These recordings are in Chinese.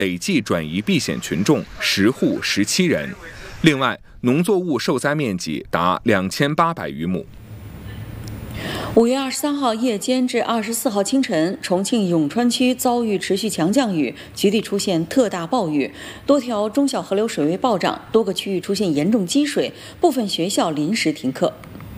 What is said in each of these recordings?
累计转移避险群众10户17人。另外，农作物受灾面积达2800余亩。 5月23号夜间至24号清晨，重庆永川区遭遇持续强降雨，局地出现特大暴雨，多条中小河流水位暴涨，多个区域出现严重积水，部分学校临时停课。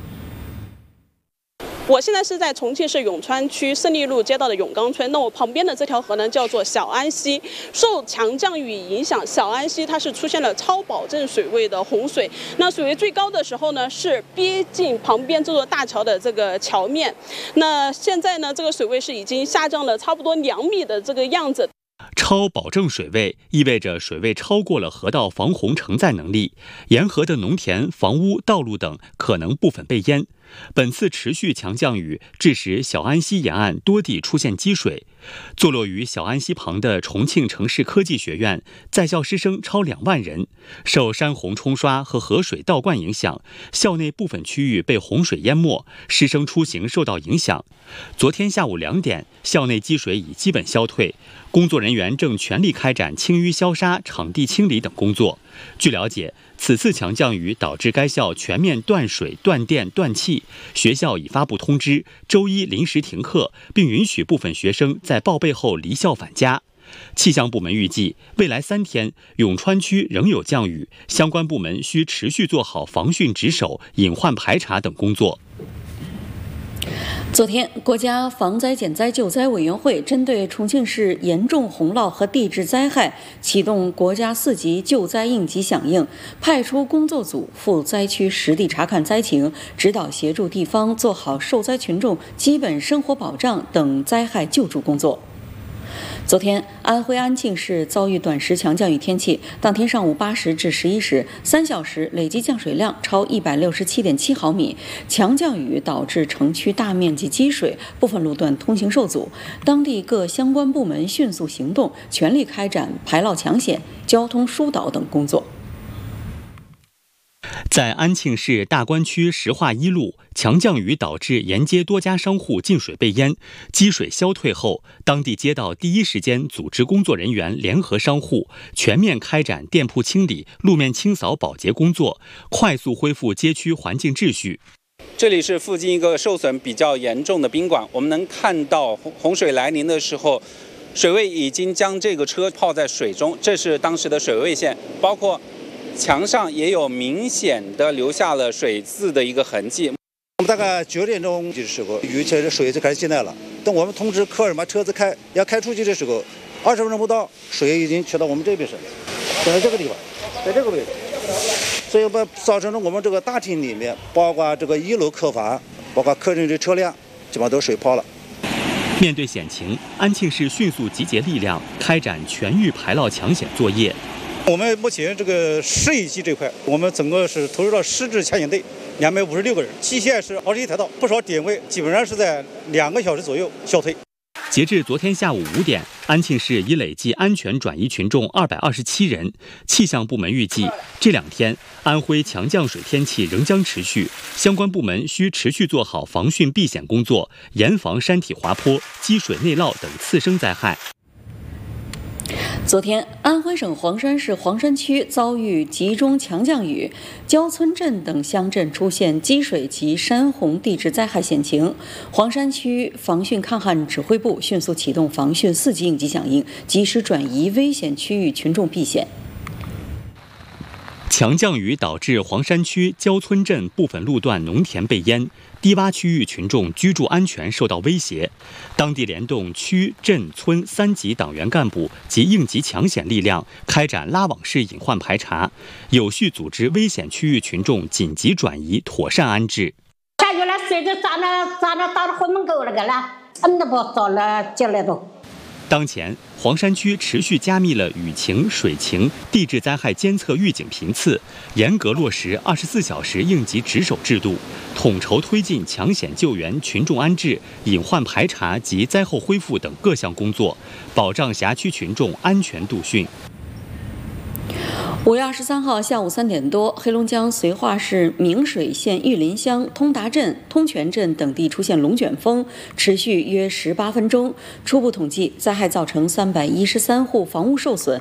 我现在是在重庆市永川区胜利路街道的永刚村，那我旁边的这条河呢叫做小安溪。受强降雨影响，小安溪它是出现了超保证水位的洪水。那水位最高的时候呢是逼近旁边这座大桥的这个桥面。那现在呢这个水位是已经下降了差不多2米的这个样子。 超保证水位意味着水位超过了河道防洪承载能力，沿河的农田、房屋、道路等可能部分被淹。本次持续强降雨致使小安溪沿岸多地出现积水。坐落于小安溪旁的重庆城市科技学院在校师生超2万人，受山洪冲刷和河水倒灌影响，校内部分区域被洪水淹没，师生出行受到影响。昨天下午2点，校内积水已基本消退，工作人员正全力开展清淤消杀、场地清理等工作。据了解，此次强降雨导致该校全面断水、断电、断气，学校已发布通知，周一临时停课，并允许部分学生在报备后离校返家。气象部门预计，未来3天，永川区仍有降雨，相关部门需持续做好防汛值守、隐患排查等工作。 昨天，国家防灾减灾救灾委员会针对重庆市严重洪涝和地质灾害，启动国家4级救灾应急响应，派出工作组赴灾区实地查看灾情，指导协助地方做好受灾群众基本生活保障等灾害救助工作。昨天，安徽安庆市遭遇短时强降雨天气，当天上午8时至11时，3小时累计降水量超167.7毫米。强降雨导致城区大面积积水，部分路段通行受阻，当地各相关部门迅速行动，全力开展排涝抢险、交通疏导等工作。 在安庆市大观区石化一路，强降雨导致沿街多家商户进水被淹，积水消退后，当地街道第一时间组织工作人员联合商户，全面开展店铺清理、路面清扫保洁工作，快速恢复街区环境秩序。 这里是附近一个受损比较严重的宾馆，我们能看到洪水来临的时候，水位已经将这个车泡在水中，这是当时的水位线，包括墙上也有明显的留下了水渍的一个痕迹。 我们大概9点钟的时候，雨这水就开始进来了。等我们通知客人把车子要开出去的时候，20分钟不到，水已经去到我们这边上了，在这个地方，在这个位置，所以造成了我们这个大厅里面，包括这个1楼客房，包括客人的车辆，基本上都水泡了。 面对险情，安庆市迅速集结力量，开展全域排涝抢险作业。 我们目前这个市一级这块，我们整个是投入了10支抢险队，256个人，期限是21台道，不少点位基本上是在2个小时左右消退。 截至昨天下午5点，安庆市已累计安全转移群众227人。气象部门预计，这2天安徽强降水天气仍将持续，相关部门需持续做好防汛避险工作，严防山体滑坡、积水内涝等次生灾害。 昨天，安徽省黄山市黄山区遭遇集中强降雨，焦村镇等乡镇出现积水及山洪地质灾害险情。黄山区防汛抗旱指挥部迅速启动防汛4级应急响应，及时转移危险区域群众避险。 强降雨导致黄山区焦村镇部分路段农田被淹，低洼区域群众居住安全受到威胁。当地联动区、镇、村3级党员干部及应急抢险力量，开展拉网式隐患排查，有序组织危险区域群众紧急转移、妥善安置。 下雨了，水就涨了到后门口那个了，那不早了进来都。 当前，黄山区持续加密了雨情、水情、地质灾害监测预警频次，严格落实24小时应急值守制度，统筹推进抢险救援、群众安置、隐患排查及灾后恢复等各项工作，保障辖区群众安全度汛。 5月23号下午3点多，黑龙江绥化市明水县玉林乡通达镇、通泉镇等地出现龙卷风，持续约18分钟。初步统计，灾害造成313户房屋受损